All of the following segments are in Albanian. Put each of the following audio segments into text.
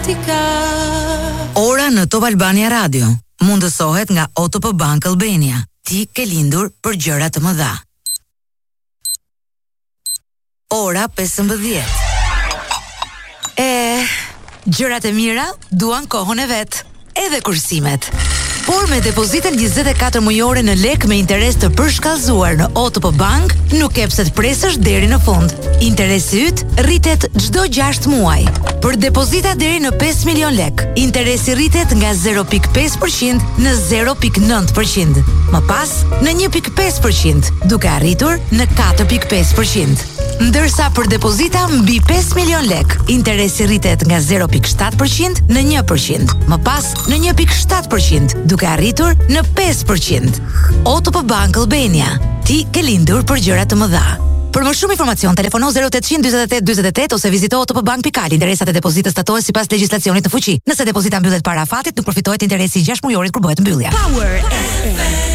Ora në Top Albania Radio mundësohet nga OTP Bank Albania. Ti ke lindur për gjëra të mëdha. Ora 15. Gjërat e mira duan kohën e vet, edhe kursimet. Por me depozitën 24 mujore në lek me interes të përshkallëzuar në OTP Bank, nuk e pse të presësh deri në fund. Interesi yt rritet çdo 6 muaj. Për depozita deri në 5 milion lek, interesi rritet nga 0.5% në 0.9%. Më pas, në 1.5%, duke arritur në 4.5%. Ndërsa për depozita mbi 5 milion lek, interesi rritet nga 0.7% në 1%. Më pas, në 1.7%, duke arritur në 5%. OTP Bank Albania. Ti ke lindur për gjëra të mëdha. Për më shumë informacion, telefono 0800 48 48 ose vizito otpbank.al. Interesat e depozitës statohen sipas legjislacionit në fuqi. Nëse depozita mbyllet para afatit, nuk përfitohet interesi i 6 mujorit kur bëhet mbyllja. Power FM.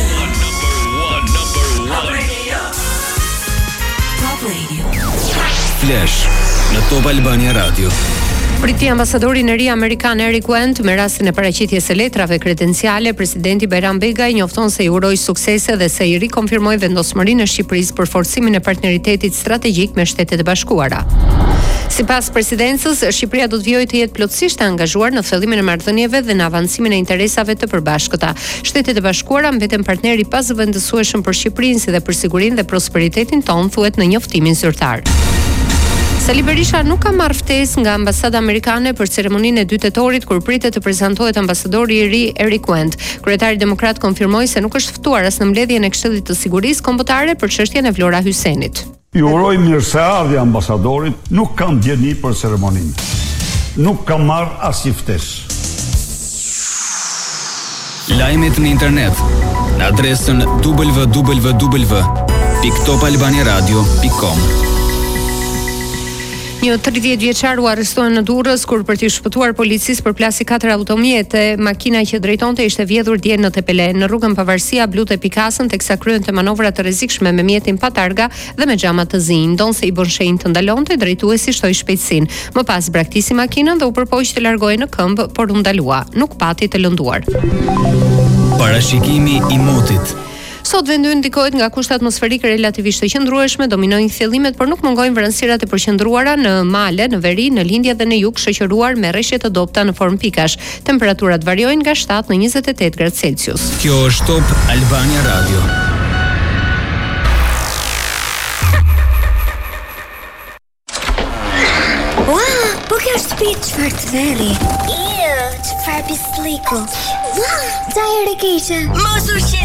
Top Radio. Flash në Top Albania Radio. Priti ambasadorin e ri amerikan Eric Wendt me rastin e paraqitjes së letrave kredenciale, presidenti Bayram Begaj njofton se i uroi suksese dhe se i rikonfirmoi vendosmërinë e Shqipërisë për forcimin e partneritetit strategjik me Shtetet e Bashkuara. Sipas presidencës, Shqipëria do të vijojë të jetë plotësisht e angazhuar në thellimin e marrëdhënieve dhe në avancimin e interesave të përbashkëta. Shtetet e Bashkuara mbeten partneri pazëvendësueshëm për Shqipërinë si dhe për sigurinë dhe prosperitetin tonë, thuhet në njoftimin zyrtar. Sali Berisha nuk ka marrë ftesë nga ambasada amerikane për ceremoninë e 2 tetorit kur pritet të prezantohet ambasadori i ri Eric Wendt. Kryetari demokrat konfirmoi se nuk është ftuar as në mbledhjen e Këshillit të Sigurisë Kombëtare për çështjen e Vlora Hysenit. Ju uroj mirëseardhje ambasadorit, nuk kam djeni për ceremoninë. Nuk kam marrë asnjë ftesë. Lajmet në internet në adresën www.topalbaniaradio.com. Një 30 vjeçar u arrestuan në Durrës kur për t'i shpëtuar policisë përplasi 4 automjete. Makina që drejtonte ishte vjedhur dje në Tepele. Në rrugën Pavarësia blute pikasën teksa kryente manovra të rrezikshme me mjetin pa targa dhe me xhama të zi. Ndonse i bën shenjë të ndalonte, drejtuesi shtoi shpejtësinë. Më pas braktisi makinën dhe u përpoq të largohej në këmbë, por u ndalua. Nuk pati të lënduar. Parashikimi i motit. Sot vendi ndikohet nga kushte atmosferike relativisht të qëndrueshme, dominojnë thjellimet, por nuk mungojnë vranësirat e përqendruara në male, në veri, në lindje dhe në jug, shoqëruar me rreshje të dobta në formë pikash. Temperaturat variojnë nga 7 në 28 gradë Celsius. Kjo është Top Albania Radio. Wow, po kjo është shtëpi çfarë të veri. Çfarë pisliku. Wow, çfarë keqe. Mos u